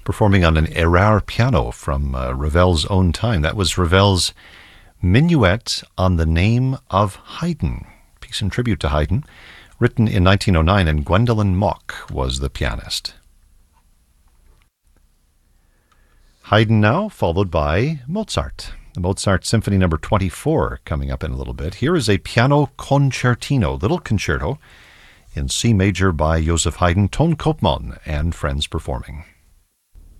performing on an Erard piano from Ravel's own time. That was Ravel's Minuet on the Name of Haydn, piece in tribute to Haydn, written in 1909, and Gwendolyn Mock was the pianist. Haydn now, followed by Mozart. The Mozart Symphony No. 24 coming up in a little bit. Here is a piano concertino, little concerto, in C major by Joseph Haydn, Ton Koopman, and friends performing.